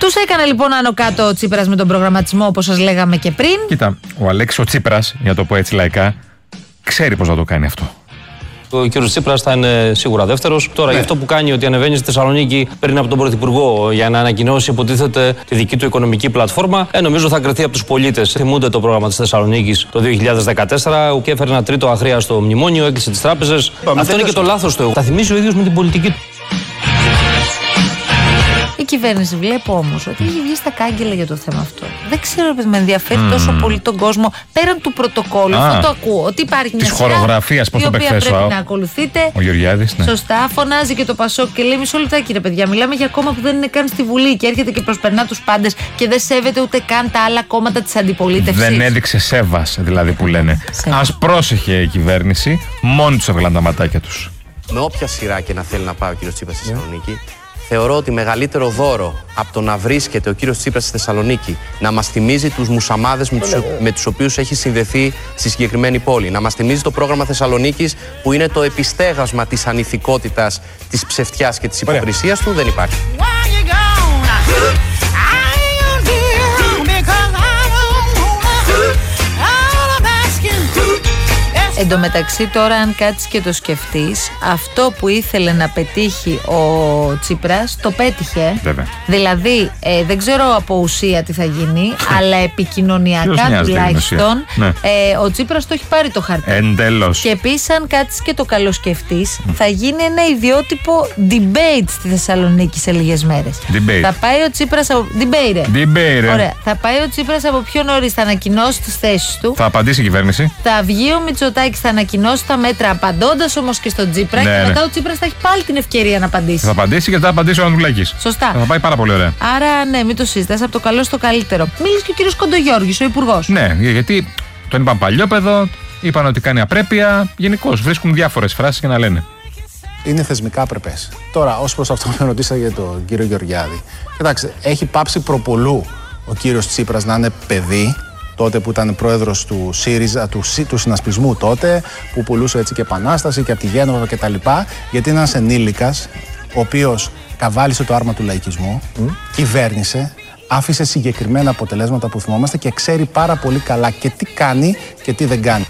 Τους έκανε λοιπόν άνω κάτω ο Τσίπρας με τον προγραμματισμό, όπως σας λέγαμε και πριν. Κοίτα, ο Αλέξης ο Τσίπρας, για να το πω έτσι λαϊκά, ξέρει πώς να το κάνει αυτό. Ο κ. Τσίπρας θα είναι σίγουρα δεύτερος. Τώρα, για αυτό που κάνει, ότι ανεβαίνει στη Θεσσαλονίκη πριν από τον Πρωθυπουργό για να ανακοινώσει, υποτίθεται, τη δική του οικονομική πλατφόρμα, νομίζω θα κριθεί από τους πολίτες. Θυμούνται το πρόγραμμα της Θεσσαλονίκης το 2014, και έφερε ένα τρίτο αχρίαστο μνημόνιο, έκλεισε τις τράπεζες. Αυτό είναι και το λάθος του. Θα θυμίσει ο ίδιος με την πολιτική του. Η κυβέρνηση, βλέπω όμως ότι έχει βγει στα κάγκελα για το θέμα αυτό. Δεν ξέρω, επειδή με ενδιαφέρει τόσο πολύ τον κόσμο, πέραν του πρωτοκόλλου. Αυτό το ακούω. Ότι υπάρχει μια χορογραφίας, πώς το παίξω, πρέπει να ακολουθείτε. Ο Γεωργιάδης. Ναι. Σωστά, φωνάζει και το Πασόκ και λέει: μισό λεπτάκι, ρε παιδιά. Μιλάμε για κόμμα που δεν είναι καν στη Βουλή και έρχεται και προσπερνά τους πάντες και δεν σέβεται ούτε καν τα άλλα κόμματα της αντιπολίτευσης. Δεν έδειξε σέβας, δηλαδή που λένε. Ας πρόσεχε η κυβέρνηση, μόνοι τους έβγαλαν τα ματάκια τους. Με όποια σειρά και να θέλει να πάει ο κ. Τσίπρας στη Θεσσαλονίκη. Θεωρώ ότι μεγαλύτερο δώρο από το να βρίσκεται ο κύριος Τσίπρας στη Θεσσαλονίκη, να μας θυμίζει τους μουσαμάδες με τους οποίους έχει συνδεθεί στη συγκεκριμένη πόλη, να μας θυμίζει το πρόγραμμα Θεσσαλονίκης που είναι το επιστέγασμα της ανηθικότητας, της ψευτιάς και της υποκρισίας του, δεν υπάρχει. Εν τω μεταξύ, τώρα, αν κάτσεις και το σκεφτείς, αυτό που ήθελε να πετύχει ο Τσίπρας το πέτυχε. Βέβαια. Δηλαδή, δεν ξέρω από ουσία τι θα γίνει, αλλά επικοινωνιακά τουλάχιστον ο Τσίπρας το έχει πάρει το χαρτί. Εντελώς. Και επίσης, αν κάτσεις και το καλοσκεφτείς, θα γίνει ένα ιδιότυπο debate στη Θεσσαλονίκη σε λίγες μέρες. Θα πάει ο Τσίπρας από. Debate. Ωραία. Θα πάει ο Τσίπρας από πιο νωρίς, θα ανακοινώσει τις θέσεις του. Θα απαντήσει η κυβέρνηση. Θα βγει ο Μητσοτάκης, θα ανακοινώσει τα μέτρα, απαντώντας όμως και στον Τσίπρα. Ναι, και μετά ο Τσίπρας θα έχει πάλι την ευκαιρία να απαντήσει. Θα απαντήσει και θα απαντήσει ο Ανδρουλάκης. Σωστά. Θα πάει πάρα πολύ ωραία. Άρα, ναι, μην το συζητάς, από το καλό στο καλύτερο. Μίλησε και ο κύριος Κοντογιώργης, ο υπουργός. Ναι, γιατί τον είπαν παλιόπαιδο, είπαν ότι κάνει απρέπεια. Γενικώς βρίσκουν διάφορες φράσεις για να λένε. Είναι θεσμικά απρεπές. Τώρα, ως προς αυτό που με ρωτήσατε για τον κύριο Γεωργιάδη, κοιτάξτε, έχει πάψει προπολού ο κύριος Τσίπρας να είναι παιδί. Τότε που ήταν πρόεδρος του ΣΥΡΙΖΑ, του συνασπισμού τότε, που πουλούσε έτσι και επανάσταση και από τη Γένοβα κτλ. Γιατί είναι ένας ενήλικας, ο οποίος καβάλισε το άρμα του λαϊκισμού, κυβέρνησε, άφησε συγκεκριμένα αποτελέσματα που θυμόμαστε και ξέρει πάρα πολύ καλά και τι κάνει και τι δεν κάνει.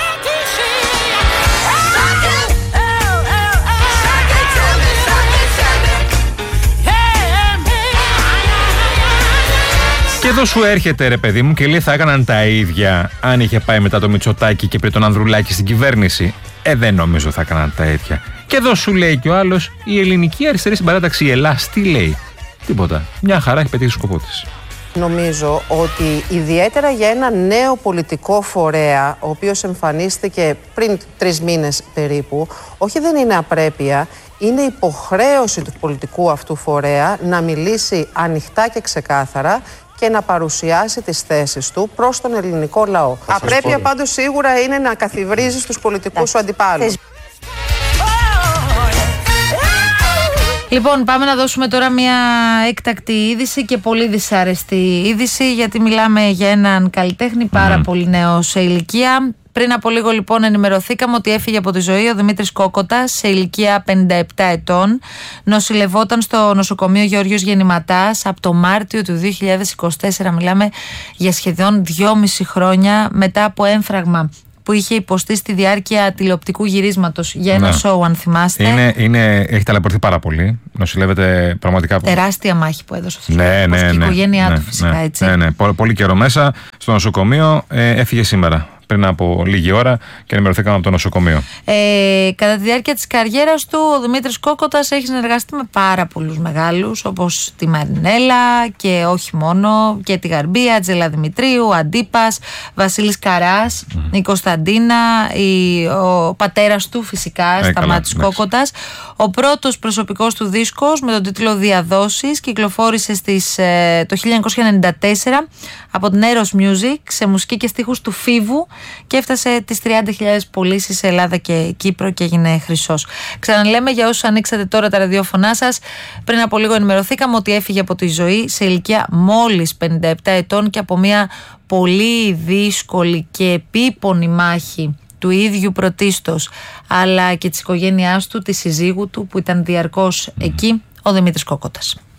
Και εδώ σου έρχεται, ρε παιδί μου, και λέει θα έκαναν τα ίδια αν είχε πάει μετά το Μητσοτάκη και πριν τον Ανδρουλάκη στην κυβέρνηση. Δεν νομίζω θα έκαναν τα ίδια. Και εδώ σου λέει και ο άλλος, η ελληνική αριστερή συμπαράταξη, η Ελλάς, τι λέει? Τίποτα. Μια χαρά, έχει πετύχει σκοπό της. Νομίζω ότι ιδιαίτερα για ένα νέο πολιτικό φορέα, ο οποίος εμφανίστηκε πριν 3 μήνες περίπου, όχι δεν είναι απρέπεια, είναι υποχρέωση του πολιτικού αυτού φορέα να μιλήσει ανοιχτά και ξεκάθαρα και να παρουσιάσει τις θέσεις του προς τον ελληνικό λαό. Απρέπεια πάντως σίγουρα είναι να καθιβρίζεις τους πολιτικούς σου αντιπάλους. Λοιπόν, πάμε να δώσουμε τώρα μια έκτακτη είδηση και πολύ δυσάρεστη είδηση, γιατί μιλάμε για έναν καλλιτέχνη πάρα πολύ νέο σε ηλικία. Πριν από λίγο λοιπόν ενημερωθήκαμε ότι έφυγε από τη ζωή ο Δημήτρης Κόκοτας σε ηλικία 57 ετών. Νοσηλευόταν στο νοσοκομείο Γεώργιος Γεννηματάς από το Μάρτιο του 2024. Μιλάμε για σχεδόν 2,5 χρόνια μετά από έμφραγμα που είχε υποστεί στη διάρκεια τηλεοπτικού γυρίσματος για ένα σοου, αν θυμάστε. Έχει ταλαιπωρηθεί πάρα πολύ. Νοσηλεύεται πραγματικά. Τεράστια μάχη που έδωσε αυτό. Ναι, η οικογένειά του φυσικά, έτσι. Ναι. Πολύ καιρό μέσα στο νοσοκομείο. Έφυγε σήμερα, πριν από λίγη ώρα, και ενημερωθήκαμε από το νοσοκομείο. Κατά τη διάρκεια της καριέρας του, ο Δημήτρης Κόκοτας έχει συνεργαστεί με πάρα πολλούς μεγάλους, όπως τη Μαρινέλα και όχι μόνο, και τη Γαρμπή, Ατζελά Δημητρίου, Αντίπας, Βασίλης Καράς, η Κωνσταντίνα, ο πατέρας του φυσικά, Σταμάτης Κόκοτας. Ο πρώτος προσωπικός του δίσκος με τον τίτλο Διαδόσεις κυκλοφόρησε το 1994 από την Eros Music σε μουσική και στίχους του Φίβου και έφτασε τις 30.000 πωλήσεις σε Ελλάδα και Κύπρο και έγινε χρυσός. Ξαναλέμε για όσους ανοίξατε τώρα τα ραδιόφωνά σας, πριν από λίγο ενημερωθήκαμε ότι έφυγε από τη ζωή σε ηλικία μόλις 57 ετών και από μια πολύ δύσκολη και επίπονη μάχη του ίδιου πρωτίστως, αλλά και της οικογένειάς του, της συζύγου του που ήταν διαρκώς εκεί, ο Δημήτρης Κόκοτας.